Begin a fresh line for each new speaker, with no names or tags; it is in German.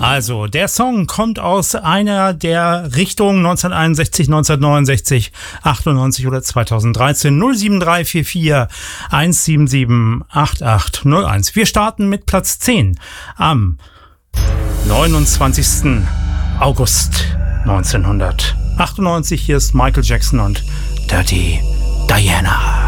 Also, der Song kommt aus einer der Richtungen 1961, 1969, 98 oder 2013. 07344 177 8801. Wir starten mit Platz 10 am 29. August 1998. Hier ist Michael Jackson und Dirty Diana.